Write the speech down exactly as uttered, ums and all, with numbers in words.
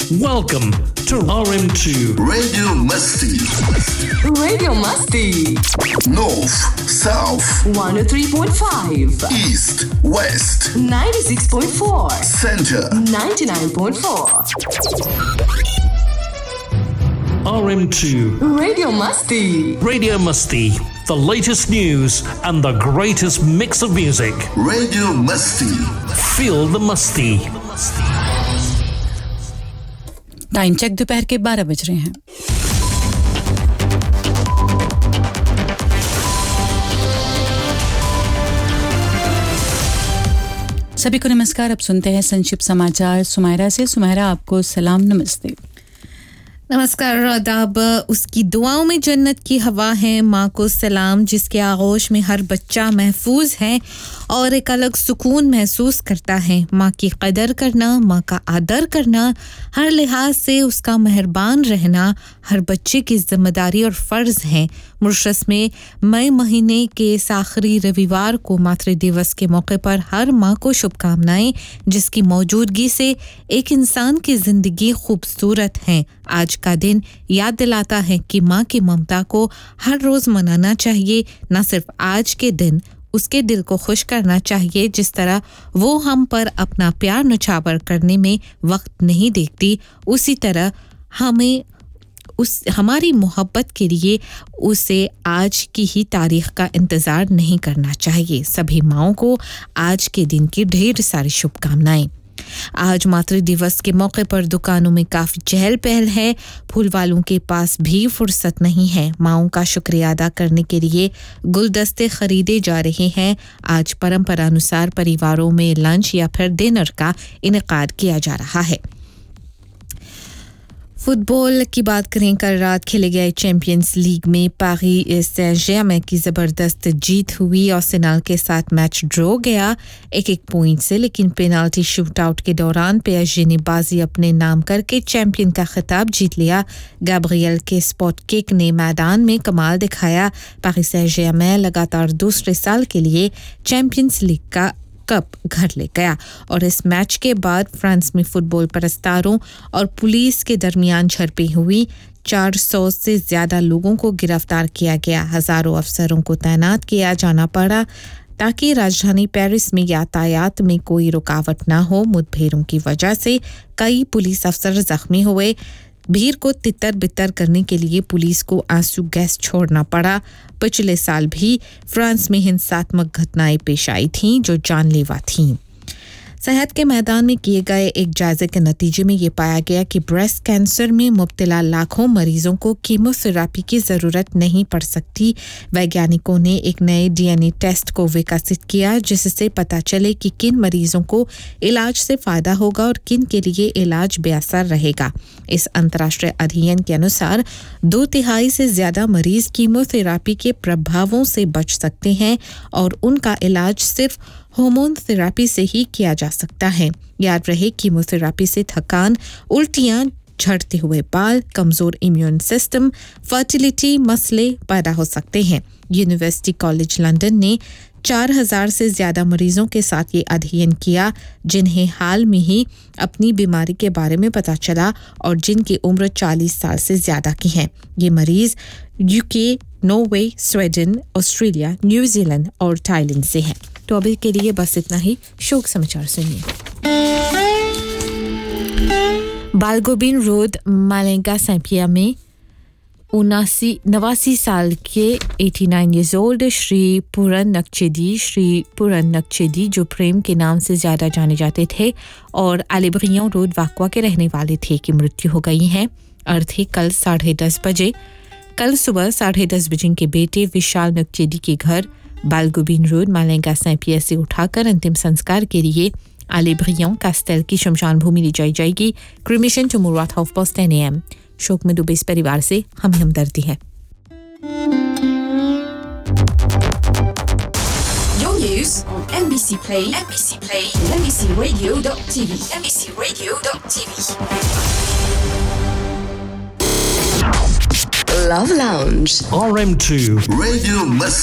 Welcome to R M two Radio Masti. Radio Masti. North, South. one oh three point five. East, West. ninety-six point four. Center. ninety-nine point four. R M two Radio Masti. Radio Musty. The latest news and the greatest mix of music. Radio Masti. Feel the musty. Time check दोपहर के बारह बज रहे हैं. सभी को नमस्कार. अब सुनते हैं संक्षिप्त समाचार सुमायरा से. सुमायरा, आपको सलाम, नमस्ते. नमस्कार, आदाब. उसकी दुआओं में जन्नत की हवा है. माँ को सलाम, जिसके आगोश में हर बच्चा महफूज है और एक अलग सुकून महसूस करता है. माँ की कदर करना, माँ का आदर करना, हर लिहाज से उसका मेहरबान रहना हर बच्चे की जिम्मेदारी और फ़र्ज़ है. मॉरिशस में मई महीने के इस आखिरी रविवार को मातृ दिवस के मौके पर हर माँ को शुभकामनाएं, जिसकी मौजूदगी से एक इंसान की ज़िंदगी खूबसूरत है. आज का दिन याद दिलाता है कि माँ की ममता को हर रोज़ मनाना चाहिए. न सिर्फ आज के दिन उसके दिल को खुश करना चाहिए, जिस तरह वो हम पर अपना प्यार नछावर करने में वक्त नहीं देखती, उसी तरह हमें उस हमारी मोहब्बत के लिए उसे आज की ही तारीख का इंतज़ार नहीं करना चाहिए. सभी माँओं को आज के दिन की ढेर सारी शुभकामनाएं. आज मातृ दिवस के मौके पर दुकानों में काफ़ी चहल पहल है. फूल वालों के पास भी फुर्सत नहीं है. माँओं का शुक्रिया अदा करने के लिए गुलदस्ते खरीदे जा रहे हैं. आज परंपरा अनुसार परिवारों में लंच या फिर डिनर का इनेकाद किया जा रहा है. फुटबॉल की बात करें, कल रात खेले गए चैंपियंस लीग में पारी सैन-जर्मेन की ज़बरदस्त जीत हुई. आर्सेनल के साथ मैच ड्रॉ गया एक एक पॉइंट से, लेकिन पेनाल्टी शूटआउट के दौरान पीएसजी ने बाजी अपने नाम करके चैंपियन का खिताब जीत लिया. गैब्रियल के स्पॉट किक ने मैदान में कमाल दिखाया. पारी सैन-जर्मेन लगातार दूसरे साल के लिए चैंपियंस लीग का कप घर ले गया. और इस मैच के बाद फ्रांस में फुटबॉल परस्तारों और पुलिस के दरमियान झड़पें हुई. चार सौ से ज़्यादा लोगों को गिरफ्तार किया गया. हज़ारों अफसरों को तैनात किया जाना पड़ा ताकि राजधानी पेरिस में यातायात में कोई रुकावट ना हो. मुठभेड़ों की वजह से कई पुलिस अफसर जख्मी हुए. भीड़ को तितर बितर करने के लिए पुलिस को आंसू गैस छोड़ना पड़ा. पिछले साल भी फ्रांस में हिंसात्मक घटनाएं पेश आई थीं जो जानलेवा थीं. सेहत के मैदान में किए गए एक जायजे के नतीजे में ये पाया गया कि ब्रेस्ट कैंसर में मुब्तला लाखों मरीजों को कीमोथेरेपी की ज़रूरत नहीं पड़ सकती. वैज्ञानिकों ने एक नए डीएनए टेस्ट को विकसित किया जिससे पता चले कि किन मरीजों को इलाज से फ़ायदा होगा और किन के लिए इलाज बेअसर रहेगा. इस अंतर्राष्ट्रीय अध्ययन के अनुसार दो तिहाई से ज़्यादा मरीज कीमोथेरेपी के प्रभावों से बच सकते हैं और उनका इलाज सिर्फ हार्मोन थेरेपी से ही किया जा सकता है. याद रहे, कीमोथेरेपी से थकान, उल्टियां, झड़ते हुए बाल, कमज़ोर इम्यून सिस्टम, फर्टिलिटी मसले पैदा हो सकते हैं. यूनिवर्सिटी कॉलेज लंदन ने चार हज़ार से ज़्यादा मरीजों के साथ ये अध्ययन किया जिन्हें हाल में ही अपनी बीमारी के बारे में पता चला और जिनकी उम्र चालीस साल से ज़्यादा की है. ये मरीज UK, Norway, Sweden, Australia, New Zealand और थाईलैंड से हैं. तो अभी के लिए बस इतना ही. शोक समाचार सुनिए. बालगोबिन रोड, मालेंगा सैंपिया में उनासी नवासी साल के नवासी years old श्री पूरन नक्चेदी श्री पूरन नक्चेदी जो प्रेम के नाम से ज़्यादा जाने जाते थे और अलीब्रियों रोड वाकवा के रहने वाले थे की मृत्यु हो गई है. अर्थ कल साढ़े दस बजे कल सुबह साढ़े दस बजे के बेटे विशाल नक्चेदी के घर बालगोबिन रोड, मालेंगा सैंपिया से उठाकर अंतिम संस्कार के लिए अलीब्रियों कास्टेल की शमशान भूमि ले जाई जाएगी. Cremation tomorrow at half past ten am. शोक में डूबे इस परिवार से हम हमदर्दी है. Your news on N B C Play, N B C Play, N B C Radio dot T V, N B C Radio dot T V. Love Lounge. R M two Radio Must.